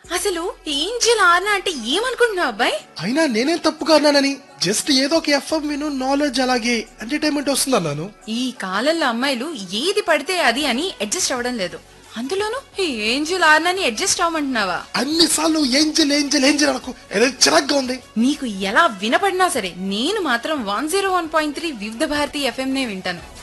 అసలు ఏంజెల్ ఆర్నా అంటే ఏమనుకుంటున్నావు అబ్బాయి? అయినా నేనేం తప్పుగా అన్నానని, జస్ట్ ఏదో ఒక ఎఫ్ఎం విను, నాలెడ్జ్ అలాగే ఎంటర్టైన్మెంట్ వస్తుందన్నాను. ఈ కాలంలో అమ్మాయిలు ఏది పడితే అది అని అడ్జస్ట్ అవ్వడం లేదు. అందులోనూ ఈ ఏంజెల్ ఆర్నాని అడ్జస్ట్ అవ్వమంటున్నావా? అన్నిసార్లు ఏంజల్ ఏంజల్ ఏంజల్ అనకు, ఏదో చిరాగ్గా ఉంది. నీకు ఎలా వినపడినా సరే నేను మాత్రం 101.3 వివిధ భారతి ఎఫ్ఎం నే వింటాను.